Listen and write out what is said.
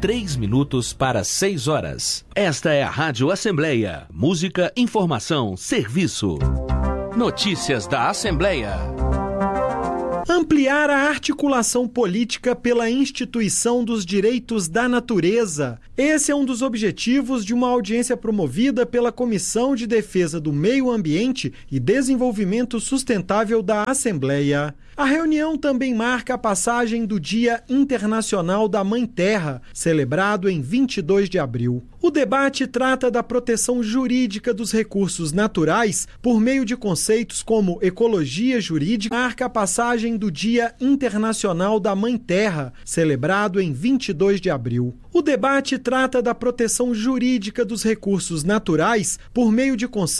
3 minutos para 6 horas. Esta é a Rádio Assembleia. Música, informação, serviço. Notícias da Assembleia. Ampliar a articulação política pela instituição dos direitos da natureza. Esse é um dos objetivos de uma audiência promovida pela Comissão de Defesa do Meio Ambiente e Desenvolvimento Sustentável da Assembleia. A reunião também marca a passagem do Dia Internacional da Mãe Terra, celebrado em 22 de abril. O debate trata da proteção jurídica dos recursos naturais por meio de conceitos como ecologia jurídica, marca a passagem do Dia Internacional da Mãe Terra, celebrado em 22 de abril. O debate trata da proteção jurídica dos recursos naturais por meio de conceitos